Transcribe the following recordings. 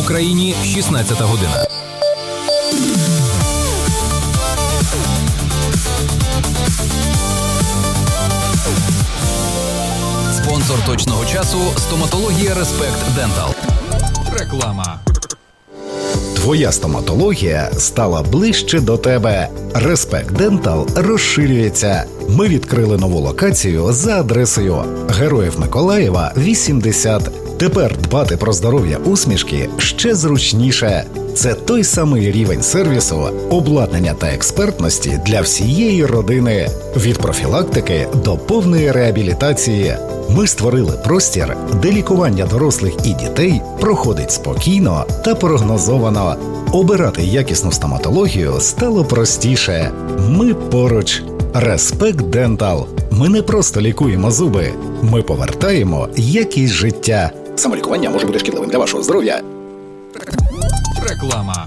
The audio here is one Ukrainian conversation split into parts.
Україні 16 година. Спонсор точного часу – стоматологія Респект Дентал. Реклама. Твоя стоматологія стала ближче до тебе. Респект Дентал розширюється. Ми відкрили нову локацію за адресою Героїв Миколаєва, 80. Тепер дбати про здоров'я усмішки ще зручніше. Це той самий рівень сервісу, обладнання та експертності для всієї родини. Від профілактики до повної реабілітації. Ми створили простір, де лікування дорослих і дітей проходить спокійно та прогнозовано. Обирати якісну стоматологію стало простіше. Ми поруч. Респект Дентал. Ми не просто лікуємо зуби. Ми повертаємо якість життя. Самолікування може бути шкідливим для вашого здоров'я. Реклама.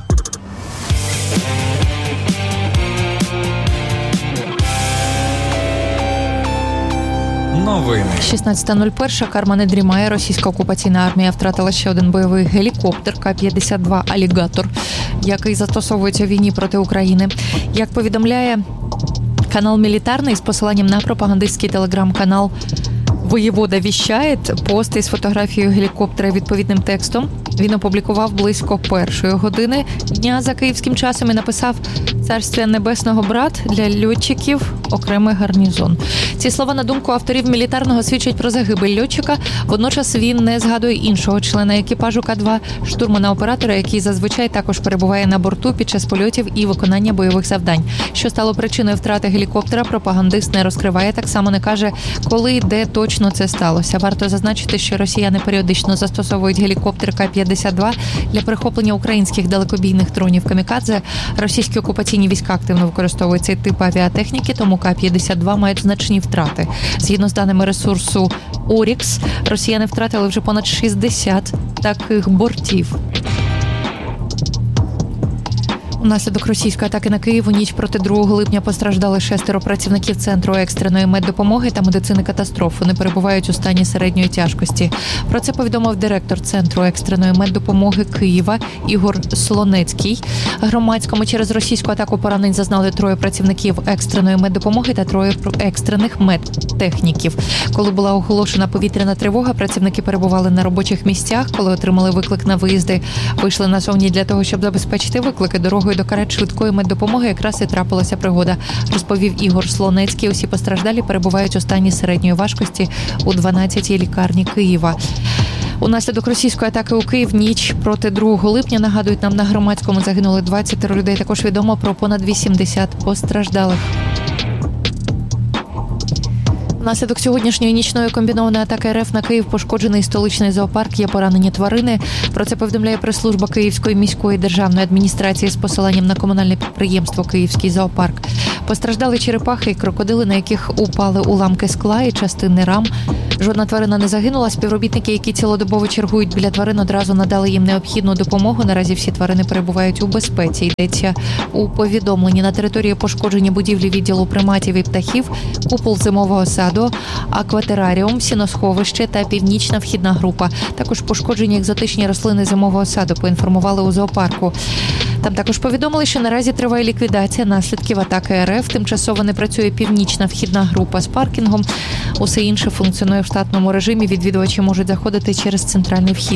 Новини. 16.01. Карма не дрімає. Російська окупаційна армія втратила ще один бойовий гелікоптер К-52 «Алігатор», який застосовується в війні проти України. Як повідомляє канал «Мілітарний» з посиланням на пропагандистський телеграм-канал «Воєвода віщає», пост із фотографією гелікоптера відповідним текстом він опублікував близько 1 години дня за київським часом і написав «Царствія небесного, брат, для льотчиків окремий гарнізон». Ці слова, на думку авторів «Мілітарного», свідчать про загибель льотчика. Водночас він не згадує іншого члена екіпажу К-2, штурмана-оператора, який зазвичай також перебуває на борту під час польотів і виконання бойових завдань. Що стало причиною втрати гелікоптера, пропагандист не розкриває, так само не каже, коли і де точно це сталося. Варто зазначити, що росіяни періодично застосовують гелікоптер К-52 для перехоплення українських далекобійних дронів «Камікадзе». Російські окупаційні війська активно використовують цей тип авіатехніки, тому К-52 мають значні втрати. Згідно з даними ресурсу «Орікс», росіяни втратили вже понад 60 таких бортів. Унаслідок російської атаки на Київ у ніч проти 2 липня постраждали 6 працівників Центру екстреної меддопомоги та медицини катастроф. Вони перебувають у стані середньої тяжкості. Про це повідомив директор Центру екстреної меддопомоги Києва Ігор Слонецький. Громадському через російську атаку поранень зазнали 3 працівників екстреної меддопомоги та 3 екстрених медтехніків. Коли була оголошена повітряна тривога, працівники перебували на робочих місцях. Коли отримали виклик на виїзди, вийшли назовні для того, щоб забезпечити виклики. Дорогою до карет швидкої меддопомоги якраз і трапилася пригода, розповів Ігор Слонецький. Усі постраждалі перебувають у стані середньої важкості у 12-й лікарні Києва. Унаслідок російської атаки у Київ ніч проти 2 липня, нагадують нам, на Громадському загинули 20 людей. Також відомо про понад 80 постраждалих. Внаслідок сьогоднішньої нічної комбінованої атаки РФ на Київ пошкоджений столичний зоопарк, є поранені тварини. Про це повідомляє прес-служба Київської міської державної адміністрації з посиланням на комунальне підприємство «Київський зоопарк». Постраждали черепахи і крокодили, на яких упали уламки скла і частини рам. Жодна тварина не загинула. Співробітники, які цілодобово чергують біля тварин, одразу надали їм необхідну допомогу. Наразі всі тварини перебувають у безпеці. Йдеться у повідомленні. На території пошкоджені будівлі відділу приматів і птахів, купол зимового саду, акватераріум, сіносховище та північна вхідна група. Також пошкоджені екзотичні рослини зимового саду, поінформували у зоопарку. Там також повідомили, що наразі триває ліквідація наслідків атаки РФ. Тимчасово не працює північна вхідна група з паркінгом. Усе інше функціонує в штатному режимі. Відвідувачі можуть заходити через центральний вхід.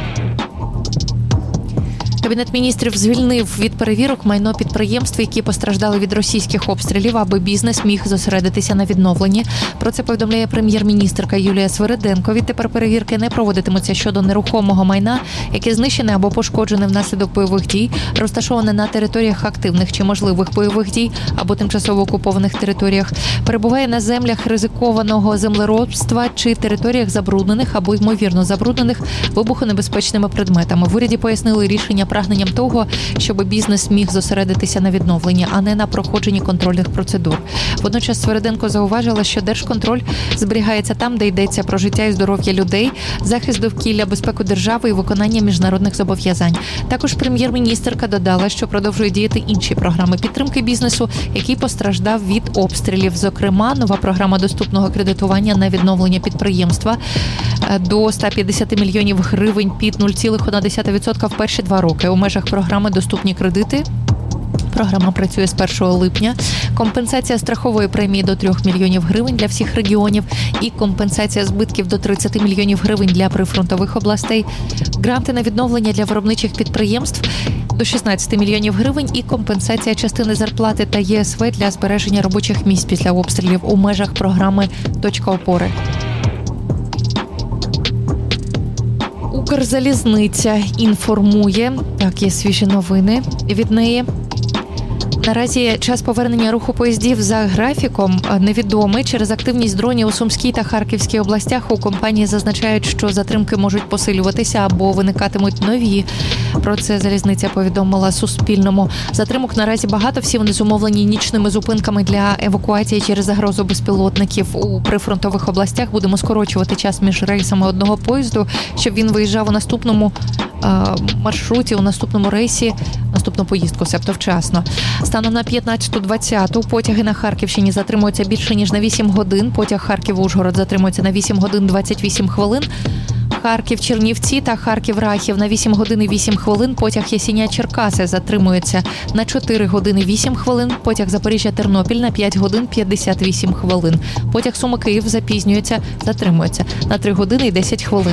Кабінет міністрів звільнив від перевірок майно підприємств, які постраждали від російських обстрілів, аби бізнес міг зосередитися на відновленні. Про це повідомляє прем'єр-міністерка Юлія Свириденко. Відтепер перевірки не проводитимуться щодо нерухомого майна, яке знищене або пошкоджене внаслідок бойових дій, розташоване на територіях активних чи можливих бойових дій або тимчасово окупованих територіях, перебуває на землях ризикованого землеробства чи територіях забруднених або ймовірно забруднених вибухонебезпечними предметами. В уряді пояснили рішення прагненням того, щоб бізнес міг зосередитися на відновленні, а не на проходженні контрольних процедур. Водночас Свериденко зауважила, що держконтроль зберігається там, де йдеться про життя і здоров'я людей, захист довкілля, безпеку держави і виконання міжнародних зобов'язань. Також прем'єр-міністерка додала, що продовжує діяти інші програми підтримки бізнесу, який постраждав від обстрілів. Зокрема, нова програма доступного кредитування на відновлення підприємства до 150 мільйонів гривень під 0,1% в перші 2 роки. У межах програми «Доступні кредити» програма працює з 1 липня. Компенсація страхової премії до 3 мільйонів гривень для всіх регіонів і компенсація збитків до 30 мільйонів гривень для прифронтових областей. Гранти на відновлення для виробничих підприємств до 16 мільйонів гривень і компенсація частини зарплати та ЄСВ для збереження робочих місць після обстрілів у межах програми «Точка опори». Укрзалізниця інформує, так, є свіжі новини від неї. Наразі час повернення руху поїздів за графіком невідомий. Через активність дронів у Сумській та Харківській областях у компанії зазначають, що затримки можуть посилюватися або виникатимуть нові. Про це залізниця повідомила Суспільному. Затримок наразі багато, всі вони зумовлені нічними зупинками для евакуації через загрозу безпілотників. У прифронтових областях будемо скорочувати час між рейсами одного поїзду, щоб він виїжджав у наступному маршруті, у наступному рейсі, наступну поїздку, себто вчасно. Станом на 15:20 потяги на Харківщині затримуються більше, ніж на 8 годин. Потяг Харків-Ужгород затримується на 8 годин 28 хвилин. Харків-Чернівці та Харків-Рахів на 8 годин і 8 хвилин. Потяг Ясіня-Черкаси затримується на 4 години 8 хвилин. Потяг Запоріжжя-Тернопіль на 5 годин 58 хвилин. Потяг Суми-Київ затримується на 3 години і 10 хвилин.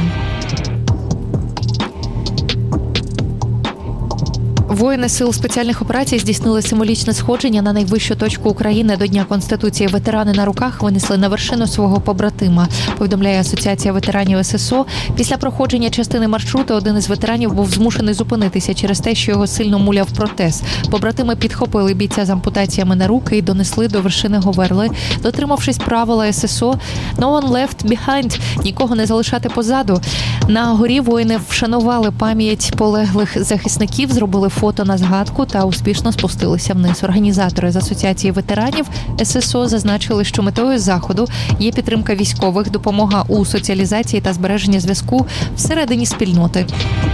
Воїни Сил спеціальних операцій здійснили символічне сходження на найвищу точку України до Дня Конституції. Ветерани на руках винесли на вершину свого побратима, повідомляє Асоціація ветеранів ССО. Після проходження частини маршруту один із ветеранів був змушений зупинитися через те, що його сильно муляв протез. Побратими підхопили бійця з ампутаціями на руки і донесли до вершини Говерли, дотримавшись правила ССО «No one left behind» – нікого не залишати позаду. На горі воїни вшанували пам'ять полеглих захисників, зробили фото на згадку та успішно спустилися вниз. Організатори з Асоціації ветеранів ССО зазначили, що метою заходу є підтримка військових, допомога у соціалізації та збереження зв'язку всередині спільноти.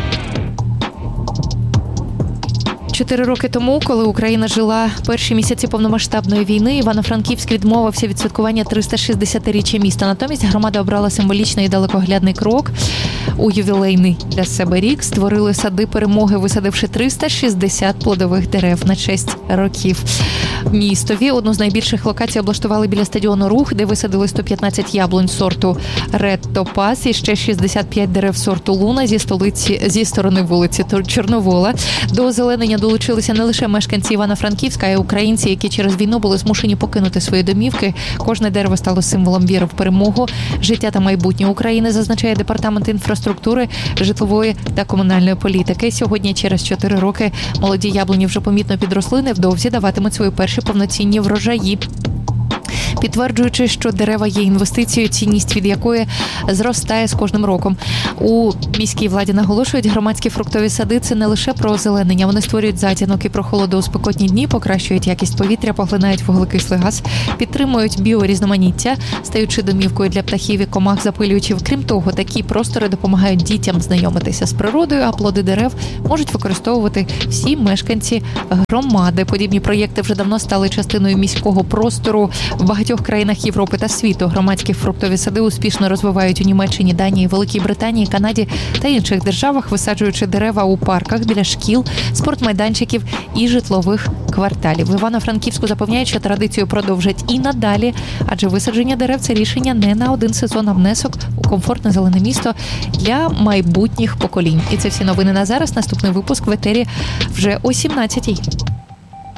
4 роки тому, коли Україна жила перші місяці повномасштабної війни, Івано-Франківськ відмовився від святкування 360-річчя міста. Натомість громада обрала символічний і далекоглядний крок. У ювілейний для себе рік створили сади перемоги, висадивши 360 плодових дерев на честь років. В містові одну з найбільших локацій облаштували біля стадіону «Рух», де висадили 115 яблунь сорту «Ред Топаз» і ще 65 дерев сорту «Луна» зі сторони вулиці Чорновола. До озеленення долучилися не лише мешканці Івано-Франківська, а й українці, які через війну були змушені покинути свої домівки. Кожне дерево стало символом віри в перемогу, життя та майбутнє України, зазначає Департамент інфраструктури, житлової та комунальної політики. Сьогодні, через 4 роки, молоді яблуні вже помітно підросли, невдовзі даватимуть свої перші повноцінні врожаї. Підтверджуючи, що дерева є інвестицією, цінність від якої зростає з кожним роком. У міській владі наголошують, громадські фруктові сади – це не лише про озеленення. Вони створюють затінок і прохолоду у спекотні дні, покращують якість повітря, поглинають вуглекислий газ, підтримують біорізноманіття, стаючи домівкою для птахів і комах, запилюючи. Крім того, такі простори допомагають дітям знайомитися з природою, а плоди дерев можуть використовувати всі мешканці громади. Подібні проєкти вже давно стали частиною міського простору в багатьох країнах Європи та світу. Громадські фруктові сади успішно розвивають у Німеччині, Данії, Великій Британії, Канаді та інших державах, висаджуючи дерева у парках, біля шкіл, спортмайданчиків і житлових кварталів. В Івано-Франківську запевняють, що традицію продовжать і надалі, адже висадження дерев – це рішення не на один сезон, а внесок у комфортне зелене місто для майбутніх поколінь. І це всі новини на зараз. Наступний випуск в етері вже о 17-й.